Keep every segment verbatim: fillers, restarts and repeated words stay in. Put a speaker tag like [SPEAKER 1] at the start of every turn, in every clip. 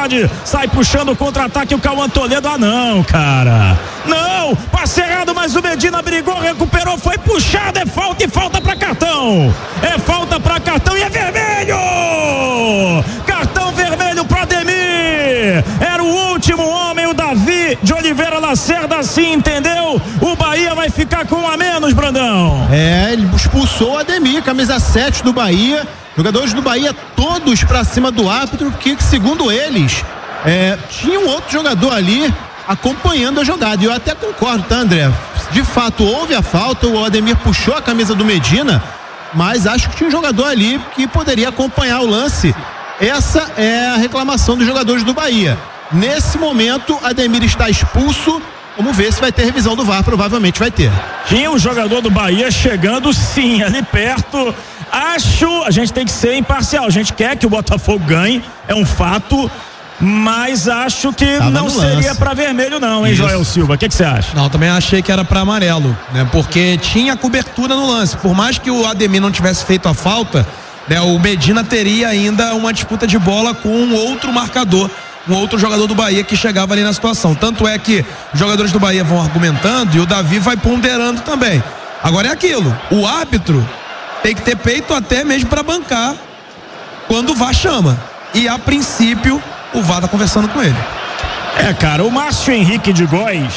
[SPEAKER 1] pode, sai puxando o contra-ataque o Cauã Toledo. Ah não, cara, não, passe errado, mas o Medina brigou, recuperou, foi puxado, é falta e falta pra cartão, é falta pra cartão e é vermelho, cartão vermelho pra Ademir, era o último homem, o Davi de Oliveira Lacerda, assim entendeu, o Bahia vai ficar com um a menos, Brandão.
[SPEAKER 2] É, ele expulsou o Ademir, camisa sete do Bahia, jogadores do Bahia todos pra cima do árbitro, porque segundo eles, é, tinha um outro jogador ali acompanhando a jogada, e eu até concordo, tá, André? De fato houve a falta, o Ademir puxou a camisa do Medina, mas acho que tinha um jogador ali que poderia acompanhar o lance. Essa é a reclamação dos jogadores do Bahia. Nesse momento, Ademir está expulso. Vamos ver se vai ter revisão do V A R, provavelmente vai ter.
[SPEAKER 1] Tinha um jogador do Bahia chegando sim, ali perto. Acho, a gente tem que ser imparcial, a gente quer que o Botafogo ganhe, é um fato, mas acho que Tava não seria para vermelho não, hein, Isso. Joel Silva, o que você acha?
[SPEAKER 3] Não, também achei que era para amarelo, né, porque tinha cobertura no lance, por mais que o Ademir não tivesse feito a falta, né, o Medina teria ainda uma disputa de bola com um outro marcador, um outro jogador do Bahia que chegava ali na situação, tanto é que os jogadores do Bahia vão argumentando e o Davi vai ponderando também. Agora é aquilo, o árbitro tem que ter peito até mesmo para bancar quando o V A R chama, e a princípio o V A R tá conversando com ele.
[SPEAKER 1] É, cara, o Márcio Henrique de Góes,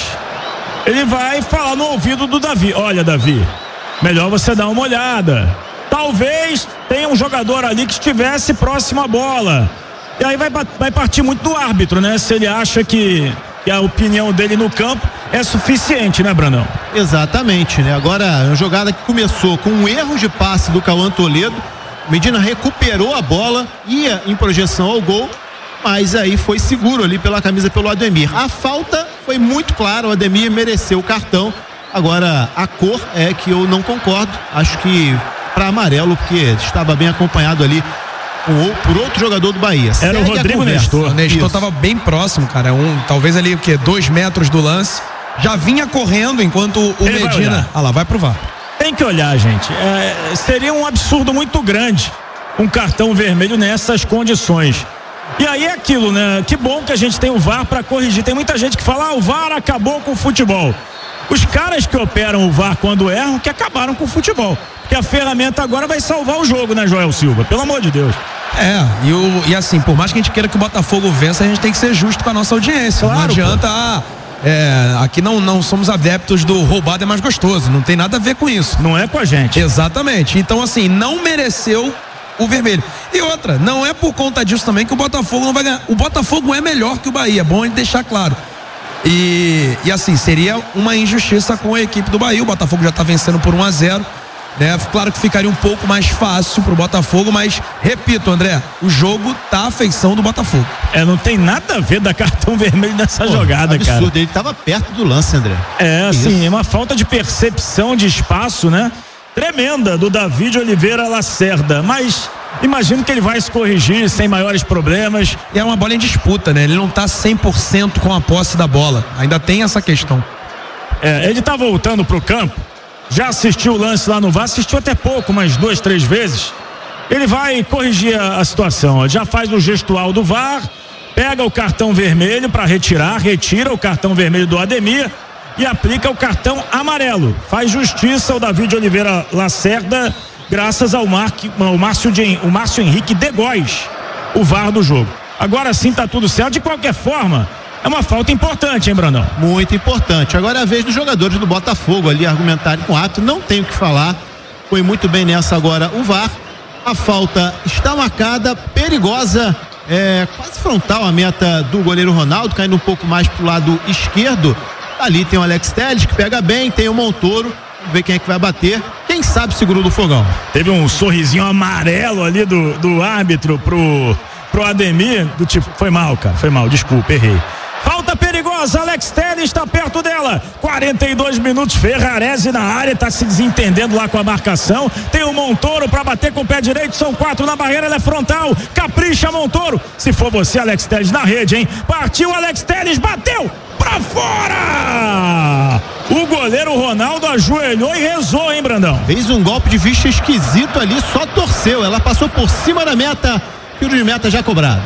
[SPEAKER 1] ele vai falar no ouvido do Davi, olha, Davi, melhor você dar uma olhada, talvez tenha um jogador ali que estivesse próximo à bola, e aí vai, vai partir muito do árbitro, né, se ele acha que, que a opinião dele no campo é suficiente, né, Brandão?
[SPEAKER 2] Exatamente, né, agora uma jogada que começou com um erro de passe do Cauã Toledo, Medina recuperou a bola, ia em projeção ao gol, mas aí foi seguro ali pela camisa pelo Ademir. A falta foi muito clara, o Ademir mereceu o cartão. Agora a cor é que eu não concordo, acho que para amarelo, porque estava bem acompanhado ali por, por outro jogador do Bahia.
[SPEAKER 1] Era Segue o Rodrigo Nestor.
[SPEAKER 3] O Nestor estava bem próximo, cara, um, talvez ali o que, dois metros do lance, já vinha correndo enquanto o Ele Medina, ah lá, vai pro V A R.
[SPEAKER 1] Tem que olhar, gente, é, seria um absurdo muito grande um cartão vermelho nessas condições. E aí é aquilo, né? Que bom que a gente tem o V A R para corrigir. Tem muita gente que fala, ah, o V A R acabou com o futebol. Os caras que operam o V A R quando erram, que acabaram com o futebol. Porque a ferramenta agora vai salvar o jogo, né, Joel Silva? Pelo amor de Deus.
[SPEAKER 3] É, e, o, e assim, por mais que a gente queira que o Botafogo vença, a gente tem que ser justo com a nossa audiência. Claro, não adianta, ah, é, aqui não, não somos adeptos do roubado é mais gostoso. Não tem nada a ver com isso.
[SPEAKER 1] Não é com a gente.
[SPEAKER 3] Exatamente. Então, assim, não mereceu o vermelho. E outra, não é por conta disso também que o Botafogo não vai ganhar. O Botafogo é melhor que o Bahia, é bom a gente deixar claro. E, e assim, seria uma injustiça com a equipe do Bahia. O Botafogo já está vencendo por um a zero, né? Claro que ficaria um pouco mais fácil pro Botafogo, mas repito, André, o jogo tá à feição do Botafogo.
[SPEAKER 1] É, não tem nada a ver da cartão vermelho nessa Pô, jogada, absurdo, cara.
[SPEAKER 2] Absurdo, ele tava perto do lance, André.
[SPEAKER 1] É, assim, é uma falta de percepção de espaço, né? Tremenda do Davi de Oliveira Lacerda, mas imagino que ele vai se corrigir sem maiores problemas.
[SPEAKER 3] E é uma bola em disputa, né? Ele não tá cem por cento com a posse da bola, ainda tem essa questão.
[SPEAKER 1] É, ele tá voltando pro campo, já assistiu o lance lá no V A R, assistiu até pouco, umas duas, três vezes. Ele vai corrigir a, a situação, ó. Já faz o gestual do V A R, pega o cartão vermelho para retirar, retira o cartão vermelho do Ademir e aplica o cartão amarelo. Faz justiça o Davi de Oliveira Lacerda, graças ao, Mar, ao Márcio, de, o Márcio Henrique de Góes, o V A R do jogo. Agora sim tá tudo certo. De qualquer forma, é uma falta importante, hein, Brandão?
[SPEAKER 2] Muito importante. Agora é a vez dos jogadores do Botafogo ali argumentarem com o árbitro. Não tem o que falar. Foi muito bem nessa agora o V A R. A falta está marcada, perigosa, é, quase frontal a meta do goleiro Ronaldo, caindo um pouco mais pro lado esquerdo. Ali tem o Alex Telles que pega bem, tem o Montoro. Vamos ver quem é que vai bater. Quem sabe segurou do fogão.
[SPEAKER 1] Teve um sorrisinho amarelo ali do, do árbitro pro, pro Ademir, do tipo, foi mal, cara, foi mal, desculpa, errei. Falta perigosa, Alex Telles está perto dela. quarenta e dois minutos, Ferrarese na área, tá se desentendendo lá com a marcação. Tem o Montoro para bater com o pé direito, são quatro na barreira, ela é frontal. Capricha, Montoro. Se for você, Alex Telles na rede, hein? Partiu, Alex Telles, bateu pra fora! O goleiro Ronaldo ajoelhou e rezou, hein, Brandão?
[SPEAKER 2] Fez um golpe de vista esquisito ali, só torceu. Ela passou por cima da meta, tiro de meta já cobrado.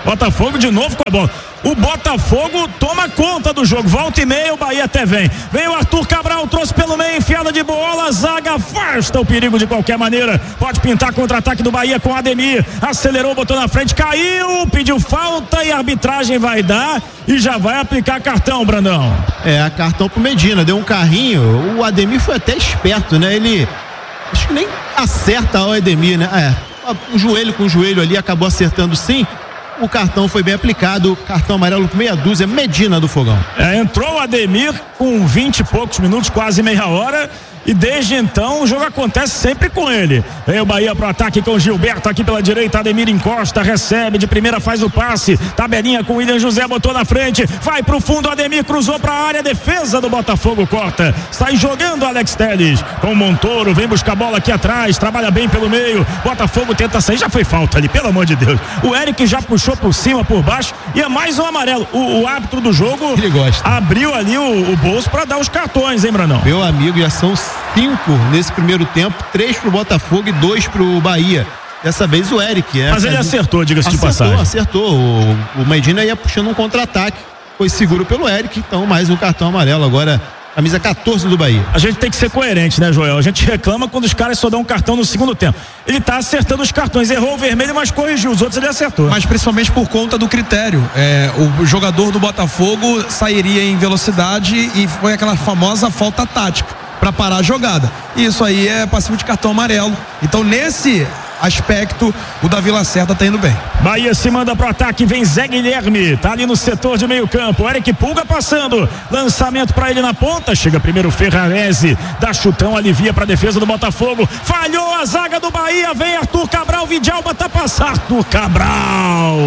[SPEAKER 1] Botafogo de novo com a bola. O Botafogo toma conta do jogo. Volta e meia, o Bahia até vem. Vem o Arthur Cabral, trouxe pelo meio, enfiada de bola. Zaga afasta o perigo de qualquer maneira. Pode pintar contra-ataque do Bahia com Ademir. Acelerou, botou na frente, caiu, pediu falta e a arbitragem vai dar e já vai aplicar cartão, Brandão.
[SPEAKER 2] É, cartão pro Medina. Deu um carrinho. O Ademir foi até esperto, né? Ele acho que nem acerta o Ademir, né? É, um joelho com o joelho ali, acabou acertando sim. O cartão foi bem aplicado, cartão amarelo com meia dúzia, Medina do Fogão.
[SPEAKER 1] É, entrou o Ademir com vinte e poucos minutos, quase meia hora. E desde então o jogo acontece sempre com ele. Vem o Bahia pro ataque com o Gilberto aqui pela direita. Ademir encosta, recebe de primeira, faz o passe. Tabelinha com o William José, botou na frente. Vai pro fundo, Ademir cruzou pra área. Defesa do Botafogo corta. Sai jogando Alex Telles com o Montoro. Vem buscar a bola aqui atrás. Trabalha bem pelo meio. Botafogo tenta sair. Já foi falta ali, pelo amor de Deus. O Eric já puxou por cima, por baixo. E é mais um amarelo. O, o árbitro do jogo
[SPEAKER 2] ele gosta.
[SPEAKER 1] Abriu ali o, o bolso pra dar os cartões, hein, Brandão?
[SPEAKER 2] Meu amigo, já são cinco nesse primeiro tempo, três pro Botafogo e dois pro Bahia. Dessa vez o Eric. É,
[SPEAKER 1] Mas ele acertou, diga-se de passagem.
[SPEAKER 2] Acertou, o, o Medina ia puxando um contra-ataque, foi seguro pelo Eric, então mais um cartão amarelo agora, camisa quatorze do Bahia.
[SPEAKER 1] A gente tem que ser coerente, né, Joel? A gente reclama quando os caras só dão um cartão no segundo tempo. Ele tá acertando os cartões, errou o vermelho, mas corrigiu, os outros ele acertou.
[SPEAKER 3] Mas principalmente por conta do critério. É, o jogador do Botafogo sairia em velocidade e foi aquela famosa falta tática para parar a jogada. Isso aí é passivo de cartão amarelo. Então, nesse aspecto, o Davi Lacerda tá indo bem.
[SPEAKER 1] Bahia se manda pro ataque, vem Zé Guilherme, tá ali no setor de meio campo. Eric Pulga passando, lançamento para ele na ponta, chega primeiro o Ferrarese, dá chutão, alivia pra defesa do Botafogo, falhou a zaga do Bahia, vem Arthur Cabral, Vidalba tá passando, Arthur Cabral.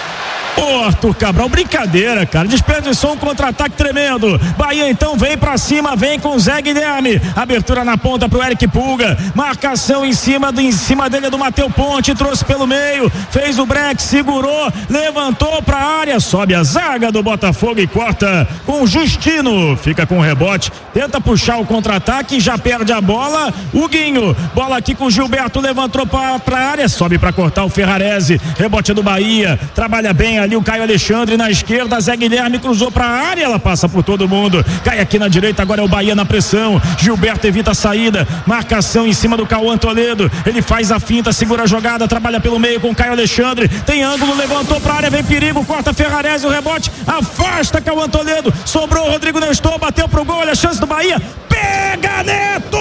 [SPEAKER 1] Ô, Arthur Cabral, brincadeira, cara. Desperdiçou um contra-ataque tremendo. Bahia então vem pra cima, vem com o Zé Guilherme. Abertura na ponta pro Eric Pulga. Marcação em cima, do, em cima dele do Mateu Ponte. Trouxe pelo meio, fez o break, segurou, levantou pra área. Sobe a zaga do Botafogo e corta com o Justino. Fica com o rebote, tenta puxar o contra-ataque, já perde a bola. O Guinho, bola aqui com o Gilberto, levantou pra, pra área. Sobe pra cortar o Ferrarese. Rebote do Bahia, trabalha bem ali o Caio Alexandre na esquerda, Zé Guilherme cruzou pra área, ela passa por todo mundo, cai aqui na direita, agora é o Bahia na pressão, Gilberto evita a saída, marcação em cima do Cauã Toledo, ele faz a finta, segura a jogada, trabalha pelo meio com o Caio Alexandre, tem ângulo, levantou pra área, vem perigo, corta Ferrarese, o rebote, afasta Cauã Toledo, sobrou o Rodrigo Nestor, bateu pro gol, olha a chance do Bahia, pega Neto!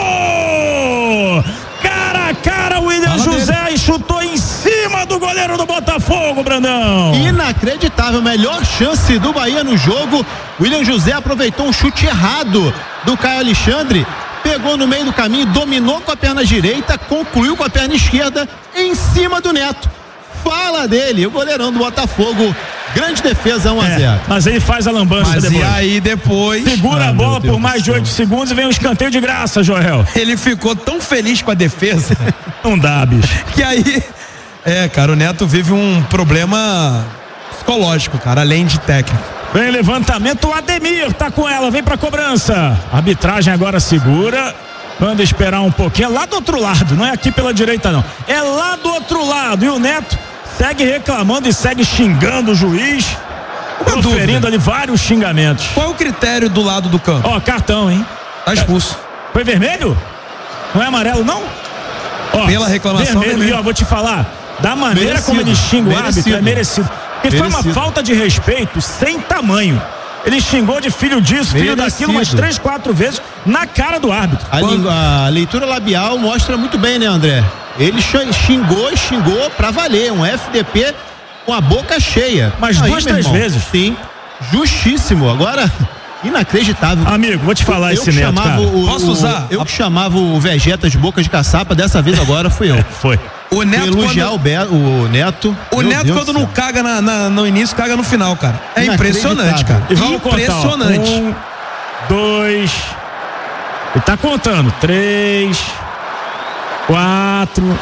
[SPEAKER 1] Cara a cara, o William Fala José dele. E chutou em cima do goleiro do Botafogo, Brandão.
[SPEAKER 2] Inacreditável, melhor chance do Bahia no jogo. William José aproveitou um chute errado do Caio Alexandre, pegou no meio do caminho, dominou com a perna direita, concluiu com a perna esquerda em cima do Neto. Fala dele, o goleirão do Botafogo. Grande defesa, um a zero. É,
[SPEAKER 1] mas ele faz a lambança
[SPEAKER 3] mas
[SPEAKER 1] depois.
[SPEAKER 3] E aí depois...
[SPEAKER 1] Segura ah, a bola por mais de oito segundos e vem um escanteio de graça, Joel.
[SPEAKER 3] Ele ficou tão feliz com a defesa.
[SPEAKER 1] Não dá, bicho.
[SPEAKER 3] Que aí... É, cara, o Neto vive um problema psicológico, cara, além de técnico.
[SPEAKER 1] Vem levantamento, o Ademir tá com ela, vem pra cobrança. Arbitragem agora segura. Manda esperar um pouquinho. É lá do outro lado, não é aqui pela direita, não. É lá do outro lado. E o Neto segue reclamando e segue xingando o juiz, Uma proferindo dúvida. ali vários xingamentos.
[SPEAKER 3] Qual é o critério do lado do campo?
[SPEAKER 1] Ó, cartão, hein?
[SPEAKER 3] Tá expulso.
[SPEAKER 1] Foi vermelho? Não é amarelo, não? Ó,
[SPEAKER 3] pela reclamação
[SPEAKER 1] vermelho. vermelho. E ó, vou te falar, da maneira merecido. como ele xinga o árbitro, é merecido. Porque merecido. foi uma falta de respeito sem tamanho. Ele xingou de filho disso, filho merecido. daquilo, umas três, quatro vezes na cara do árbitro.
[SPEAKER 2] A, Quando... a leitura labial mostra muito bem, né, André? Ele xingou e xingou pra valer. Um F D P com a boca cheia.
[SPEAKER 1] Mas Aí, duas, três irmão, vezes.
[SPEAKER 2] Sim. Justíssimo. Agora, inacreditável.
[SPEAKER 1] Amigo, vou te falar eu, esse
[SPEAKER 2] eu
[SPEAKER 1] Neto, cara.
[SPEAKER 2] O,
[SPEAKER 3] Posso usar?
[SPEAKER 2] Eu que chamava o Vegeta de boca de caçapa, dessa vez agora fui eu.
[SPEAKER 1] Foi.
[SPEAKER 3] O Neto
[SPEAKER 2] elogiar
[SPEAKER 3] quando...
[SPEAKER 2] o, Be... o Neto.
[SPEAKER 3] O Neto Deus quando Deus não caga na, na, no início, caga no final, cara. É impressionante, cara.
[SPEAKER 1] E vamos
[SPEAKER 3] impressionante.
[SPEAKER 1] Contar, um, dois. Ele tá contando. Três. Quatro.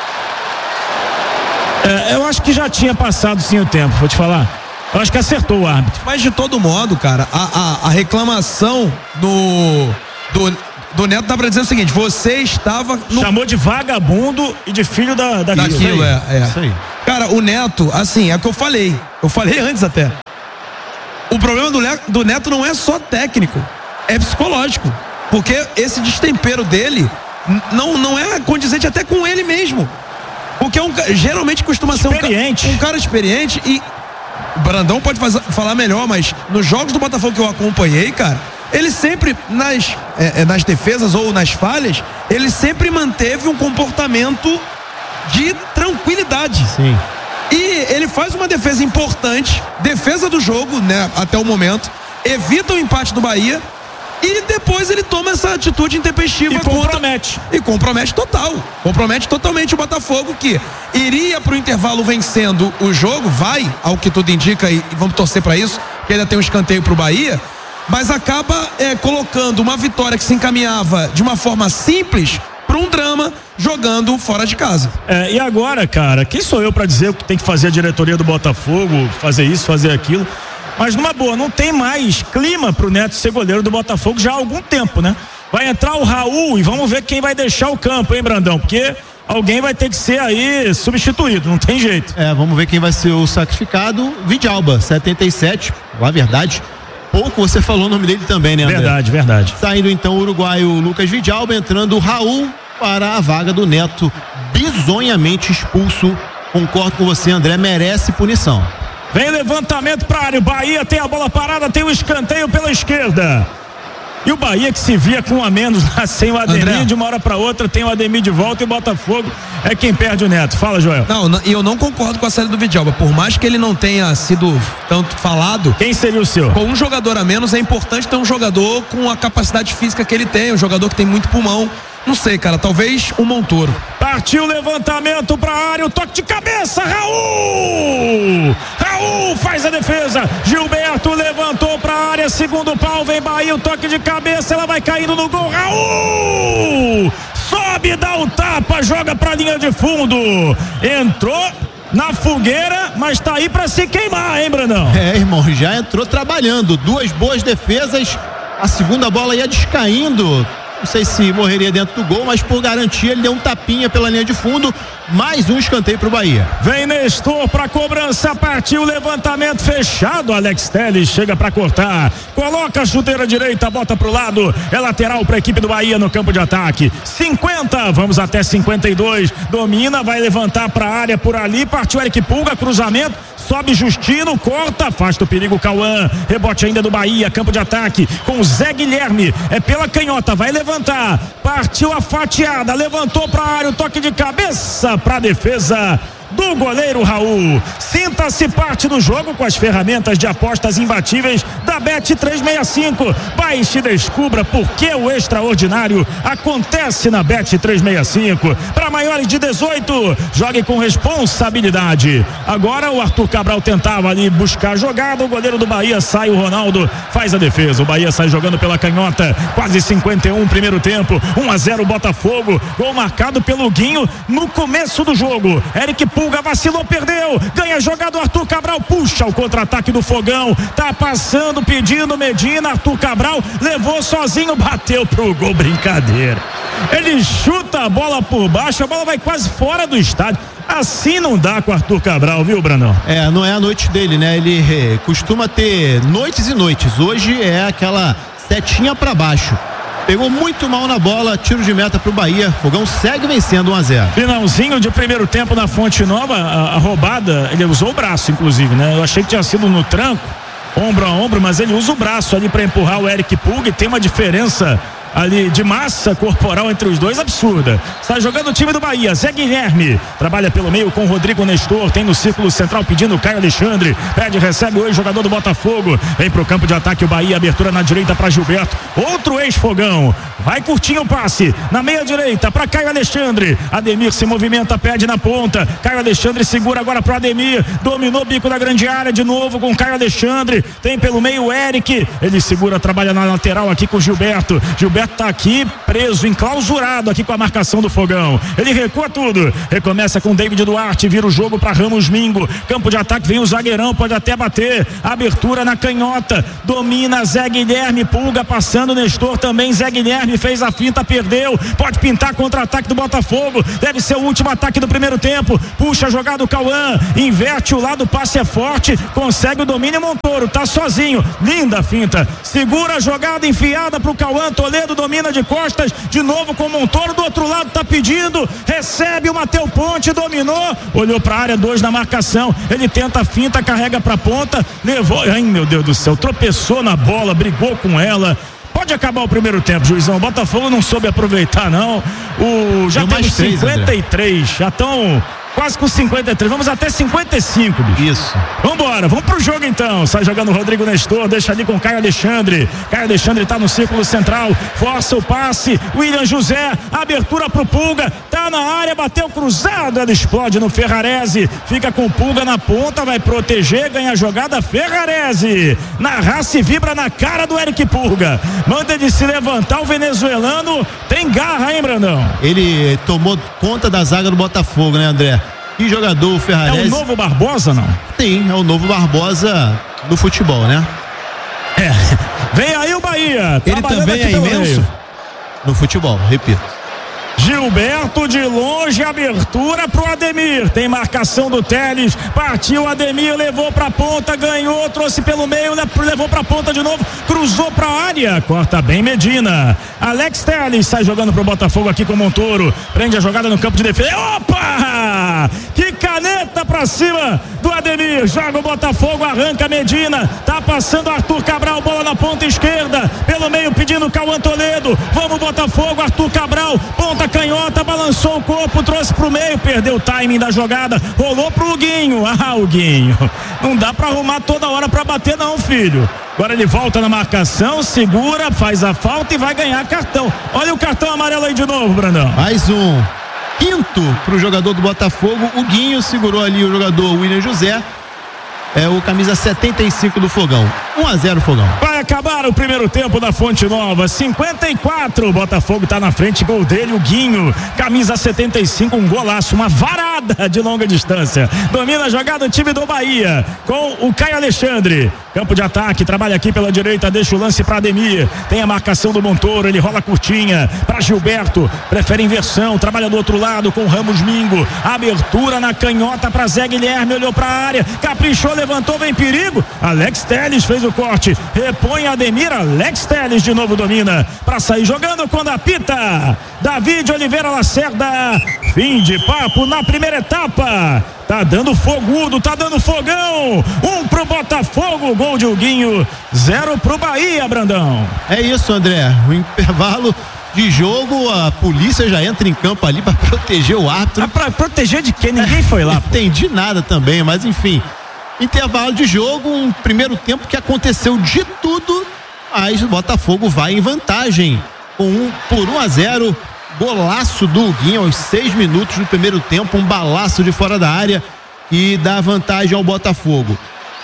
[SPEAKER 1] É, eu acho que já tinha passado sim o tempo, vou te falar. Eu acho que acertou o árbitro.
[SPEAKER 3] Mas de todo modo, cara, a, a, a reclamação do, do, do Neto dá pra dizer o seguinte: você estava no...
[SPEAKER 1] Chamou de vagabundo e de filho da, da
[SPEAKER 3] daquilo. É, é.
[SPEAKER 2] Isso aí.
[SPEAKER 3] Cara, o Neto, assim, é o que eu falei. Eu falei antes até. O problema do, Le- do Neto não é só técnico, é psicológico. Porque esse destempero dele n- não, não é condizente até com ele mesmo. Porque é um, geralmente costuma ser um, ca- um cara experiente e o Brandão pode faz, falar melhor, mas nos jogos do Botafogo que eu acompanhei, cara, ele sempre, nas, é, nas defesas ou nas falhas, ele sempre manteve um comportamento de tranquilidade.
[SPEAKER 2] Sim.
[SPEAKER 3] E ele faz uma defesa importante, defesa do jogo, né, até o momento, evita o empate do Bahia e depois ele toma essa atitude intempestiva
[SPEAKER 1] e compromete.
[SPEAKER 3] Contra, e compromete total. Compromete totalmente o Botafogo, que iria pro intervalo vencendo o jogo, vai, ao que tudo indica, e, e vamos torcer para isso, que ainda tem um escanteio pro Bahia, mas acaba é, colocando uma vitória que se encaminhava de uma forma simples para um drama, jogando fora de casa.
[SPEAKER 1] É, e agora, cara, quem sou eu para dizer o que tem que fazer a diretoria do Botafogo, fazer isso, fazer aquilo? Mas numa boa, não tem mais clima pro Neto ser goleiro do Botafogo já há algum tempo, né? Vai entrar o Raul e vamos ver quem vai deixar o campo, hein, Brandão? Porque alguém vai ter que ser aí substituído, não tem jeito.
[SPEAKER 2] É, vamos ver quem vai ser o sacrificado. Vidalba, setenta e sete, na verdade. Pouco você falou o nome dele também, né, André?
[SPEAKER 1] Verdade, verdade.
[SPEAKER 2] Saindo então o uruguaio Lucas Vidalba, entrando o Raul para a vaga do Neto, bizonhamente expulso. Concordo com você, André, merece punição.
[SPEAKER 1] Vem levantamento para a área, o Bahia tem a bola parada, tem o escanteio pela esquerda. E o Bahia que se via com um a menos lá sem o Ademir, André, de uma hora para outra tem o Ademir de volta e o Botafogo é quem perde o Neto. Fala, Joel.
[SPEAKER 3] Não, e eu não concordo com a saída do Vidalba, por mais que ele não tenha sido tanto falado.
[SPEAKER 1] Quem seria o seu?
[SPEAKER 3] Com um jogador a menos é importante ter um jogador com a capacidade física que ele tem, um jogador que tem muito pulmão. Não sei, cara, talvez o Montoro.
[SPEAKER 1] Partiu o levantamento pra área, o toque de cabeça, Raul! Raul faz a defesa, Gilberto levantou pra área, segundo pau, vem Bahia, o toque de cabeça, ela vai caindo no gol, Raul! Sobe, dá o tapa, joga pra linha de fundo, entrou na fogueira, mas tá aí pra se queimar, hein, Brandão?
[SPEAKER 2] É, irmão, já entrou trabalhando, duas boas defesas, a segunda bola ia descaindo. Não sei se morreria dentro do gol, mas por garantia ele deu um tapinha pela linha de fundo. Mais um escanteio pro Bahia.
[SPEAKER 1] Vem Nestor pra cobrança, partiu o levantamento fechado. Alex Telles chega pra cortar. Coloca a chuteira direita, bota pro lado. É lateral pra equipe do Bahia no campo de ataque. cinquenta, vamos até cinquenta e dois. Domina, vai levantar pra área por ali. Partiu Eric Pulga, cruzamento. Sobe Justino, corta, afasta o perigo Cauã. Rebote ainda do Bahia, campo de ataque com o Zé Guilherme. É pela canhota, vai levantar. Partiu a fatiada, levantou pra área, o toque de cabeça pra defesa do goleiro Raul. Sinta-se parte do jogo com as ferramentas de apostas imbatíveis da Bet trezentos e sessenta e cinco. Baixe e descubra por que o extraordinário acontece na Bet trezentos e sessenta e cinco. Para maiores de dezoito, jogue com responsabilidade. Agora o Arthur Cabral tentava ali buscar a jogada, o goleiro do Bahia sai, o Ronaldo faz a defesa. O Bahia sai jogando pela canhota, quase cinquenta e um primeiro tempo, um a zero Botafogo, gol marcado pelo Guinho no começo do jogo. Eric Pulga vacilou, perdeu, ganha jogada o Arthur Cabral, puxa o contra-ataque do Fogão, tá passando, pedindo Medina, Arthur Cabral levou sozinho, bateu pro gol, brincadeira. Ele chuta a bola por baixo, a bola vai quase fora do estádio. Assim não dá com o Arthur Cabral, viu, Brandão?
[SPEAKER 2] É, não é a noite dele, né? Ele é, costuma ter noites e noites. Hoje é aquela setinha pra baixo. Pegou muito mal na bola, tiro de meta pro Bahia. Fogão segue vencendo um a zero.
[SPEAKER 1] Finalzinho de primeiro tempo na Fonte Nova, a, a roubada, ele usou o braço, inclusive, né? Eu achei que tinha sido no tranco, ombro a ombro, mas ele usa o braço ali para empurrar o Eric Pulga e tem uma diferença ali de massa corporal entre os dois absurda. Está jogando o time do Bahia, Zé Guilherme trabalha pelo meio com Rodrigo Nestor, tem no círculo central pedindo o Caio Alexandre, pede, recebe o ex-jogador do Botafogo, vem pro campo de ataque o Bahia, abertura na direita para Gilberto, outro ex-Fogão, vai curtinho o passe, na meia direita para Caio Alexandre, Ademir se movimenta, pede na ponta, Caio Alexandre segura agora pro Ademir, dominou o bico da grande área de novo com Caio Alexandre, tem pelo meio o Eric, ele segura, trabalha na lateral aqui com Gilberto, Gilberto Gilberto tá aqui preso, enclausurado aqui com a marcação do Fogão. Ele recua tudo. Recomeça com David Duarte, vira o jogo para Ramos Mingo. Campo de ataque, vem o zagueirão, pode até bater. Abertura na canhota. Domina Zé Guilherme, Pulga passando, Nestor também. Zé Guilherme fez a finta, perdeu. Pode pintar contra-ataque do Botafogo. Deve ser o último ataque do primeiro tempo. Puxa a jogada do Cauã. Inverte o lado, o passe é forte. Consegue o domínio, Montoro. Tá sozinho. Linda a finta. Segura a jogada enfiada pro Cauã. Toledo domina de costas. De novo com o Montoro. Do outro lado tá pedindo. Recebe o Mateu Ponte. Dominou. Olhou pra área, dois na marcação. Ele tenta a finta, carrega pra ponta. Levou. Ai, meu Deus do céu. Tropeçou na bola, brigou com ela. Pode acabar o primeiro tempo, juizão. O Botafogo não soube aproveitar, não. O, já tem cinquenta e três. Já estão quase com cinquenta e três. Vamos até cinquenta e cinco, bicho.
[SPEAKER 2] Isso.
[SPEAKER 1] Vambora, vamos pro jogo então. Sai jogando o Rodrigo Nestor, deixa ali com o Caio Alexandre. Caio Alexandre tá no círculo central, força o passe. William José, abertura pro Pulga. Tá na área, bateu cruzado. Ela explode no Ferrarese. Fica com o Pulga na ponta, vai proteger, ganha a jogada. Ferrarese. Na raça e vibra na cara do Eric Pulga. Manda de se levantar o venezuelano. Tem garra, hein, Brandão?
[SPEAKER 2] Ele tomou conta da zaga do Botafogo, né, André? Que jogador o Ferrarese.
[SPEAKER 1] É o novo Barbosa, não?
[SPEAKER 2] Sim, é o novo Barbosa do futebol, né?
[SPEAKER 1] É. Vem aí o Bahia.
[SPEAKER 3] Ele também é imenso
[SPEAKER 2] no futebol, repito.
[SPEAKER 1] Gilberto de longe, abertura pro Ademir, tem marcação do Teles, partiu Ademir, levou pra ponta, ganhou, trouxe pelo meio, levou pra ponta de novo, cruzou pra área, corta bem Medina. Alex Teles sai jogando pro Botafogo aqui com o Montoro, prende a jogada no campo de defesa. Opa! Que caneta pra cima do Ademir, joga o Botafogo, arranca Medina, tá passando Arthur Cabral, bola na ponta esquerda, pelo meio pedindo Cauã Toledo, vamos Botafogo, Arthur Cabral, ponta canhota, balançou o corpo, trouxe pro meio, perdeu o timing da jogada, rolou pro Huguinho. Ah, Huguinho, não dá pra arrumar toda hora pra bater não, filho. Agora ele volta na marcação, segura, faz a falta e vai ganhar cartão. Olha o cartão amarelo aí de novo, Brandão.
[SPEAKER 2] Mais um quinto pro jogador do Botafogo. O Huguinho segurou ali o jogador William José. É o camisa setenta e cinco do Fogão. um a zero Fogão.
[SPEAKER 1] Vai acabar o primeiro tempo da Fonte Nova. cinquenta e quatro. O Botafogo tá na frente. Gol dele, o Guinho. Camisa setenta e cinco. Um golaço. Uma varada de longa distância. Domina a jogada o time do Bahia. Com o Caio Alexandre. Campo de ataque. Trabalha aqui pela direita. Deixa o lance pra Ademir. Tem a marcação do Montoro. Ele rola curtinha. Pra Gilberto. Prefere inversão. Trabalha do outro lado com o Ramos Mingo. Abertura na canhota pra Zé Guilherme. Olhou pra área. Caprichou. Levantou, vem perigo. Alex Teles fez o corte. Repõe Ademir. Alex Teles de novo domina. Pra sair jogando quando apita. David Oliveira Lacerda. Fim de papo na primeira etapa. Tá dando fogudo, tá dando fogão. Um pro Botafogo, gol de Huguinho. Zero pro Bahia, Brandão.
[SPEAKER 2] É isso, André. O intervalo de jogo, a polícia já entra em campo ali pra proteger o árbitro.
[SPEAKER 1] Ah, pra proteger de quem? Ninguém foi lá.
[SPEAKER 2] Não entendi nada também, mas enfim. Intervalo de jogo, um primeiro tempo que aconteceu de tudo, mas o Botafogo vai em vantagem com um por um a zero. Golaço do Huguinho aos seis minutos do primeiro tempo, um balaço de fora da área e dá vantagem ao Botafogo.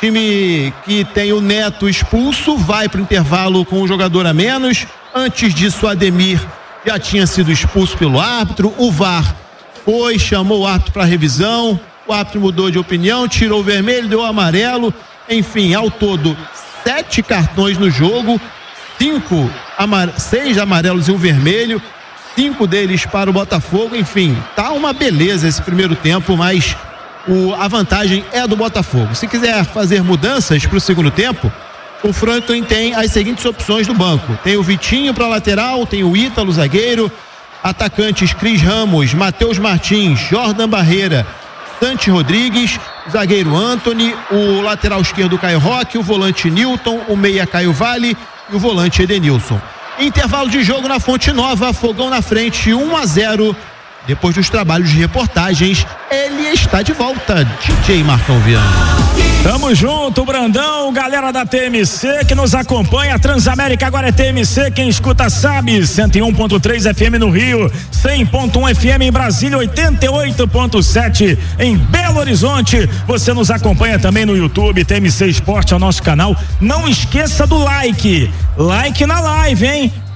[SPEAKER 2] Time que tem o Neto expulso vai para o intervalo com um jogador a menos. Antes disso, o Ademir já tinha sido expulso pelo árbitro. O V A R foi, chamou o árbitro para revisão. O árbitro mudou de opinião, tirou o vermelho, deu o amarelo. Enfim, ao todo, sete cartões no jogo, cinco, amar... seis amarelos e um vermelho, cinco deles para o Botafogo. Enfim, tá uma beleza esse primeiro tempo, mas o... a vantagem é do Botafogo. Se quiser fazer mudanças para o segundo tempo, o Franklin tem as seguintes opções do banco. Tem o Vitinho para lateral, tem o Ítalo, zagueiro, atacantes Cris Ramos, Matheus Martins, Jordan Barreira, Santi Rodrigues, zagueiro Anthony, o lateral esquerdo Caio Roque, o volante Newton, o meia Caio Vale e o volante Edenilson. Intervalo de jogo na Fonte Nova, Fogão na frente, um a zero. Depois dos trabalhos de reportagens, ele está de volta, D J Marcão Viana.
[SPEAKER 1] Tamo junto, Brandão, galera da T M C que nos acompanha. Transamérica agora é T M C, quem escuta sabe. cento e um ponto três F M no Rio, cem ponto um F M em Brasília, oitenta e oito ponto sete em Belo Horizonte. Você nos acompanha também no YouTube, T M C Esporte é o nosso canal. Não esqueça do like, like na live, hein?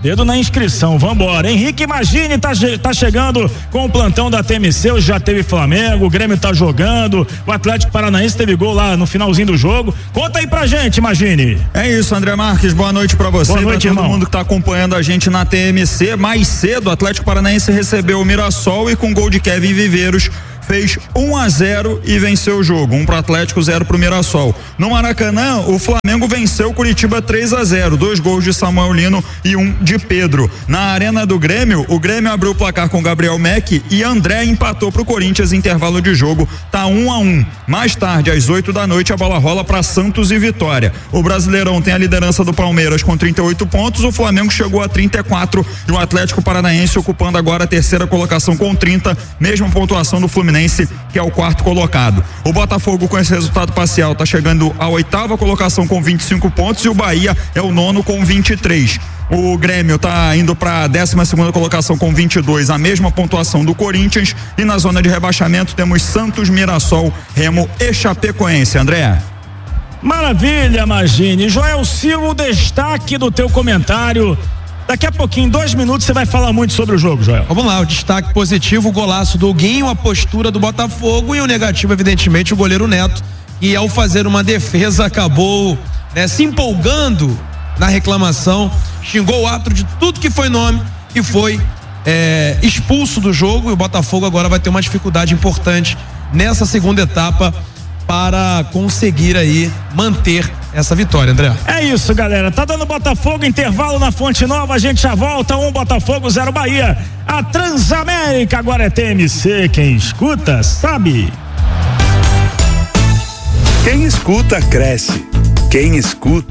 [SPEAKER 1] Dedo na inscrição, vambora. Henrique Magini tá, tá chegando com o plantão da T M C, hoje já teve Flamengo, o Grêmio tá jogando, o Atlético Paranaense teve gol lá no finalzinho do jogo. Conta aí pra gente, Magini.
[SPEAKER 4] É isso, André Marques, boa noite pra você,
[SPEAKER 1] boa noite,
[SPEAKER 4] pra todo
[SPEAKER 1] irmão.
[SPEAKER 4] mundo que tá acompanhando a gente na T M C. Mais cedo, o Atlético Paranaense recebeu o Mirassol e com gol de Kevin Viveiros fez um a zero e venceu o jogo, um pro Atlético, zero pro Mirassol. No Maracanã, o Flamengo venceu o Curitiba três a zero, dois gols de Samuel Lino e um de Pedro. Na Arena do Grêmio, o Grêmio abriu o placar com Gabriel Meck e André empatou pro Corinthians em intervalo de jogo, tá um a um. Mais tarde, às oito da noite, a bola rola para Santos e Vitória. O Brasileirão tem a liderança do Palmeiras com trinta e oito pontos, o Flamengo chegou a trinta e quatro e o Atlético Paranaense ocupando agora a terceira colocação com trinta, mesma pontuação do Fluminense, que é o quarto colocado. O Botafogo, com esse resultado parcial, está chegando à oitava colocação com vinte e cinco pontos e o Bahia é o nono com vinte e três. O Grêmio está indo para a décima segunda colocação com vinte e dois, a mesma pontuação do Corinthians, e na zona de rebaixamento temos Santos, Mirassol, Remo e Chapecoense. André.
[SPEAKER 1] Maravilha, Magini. Joel Silva, o destaque do teu comentário. Daqui a pouquinho, em dois minutos, você vai falar muito sobre o jogo, Joel.
[SPEAKER 3] Vamos lá, o destaque positivo, o golaço do Guinho, a postura do Botafogo, e o negativo, evidentemente, o goleiro Neto, que ao fazer uma defesa acabou, né, se empolgando na reclamação, xingou o árbitro de tudo que foi nome e foi é, expulso do jogo, e o Botafogo agora vai ter uma dificuldade importante nessa segunda etapa para conseguir aí manter essa vitória, André.
[SPEAKER 1] É isso, galera, tá dando Botafogo, intervalo na Fonte Nova, a gente já volta, um Botafogo, zero Bahia. A Transamérica agora é T M C, quem escuta sabe.
[SPEAKER 5] Quem escuta cresce, quem escuta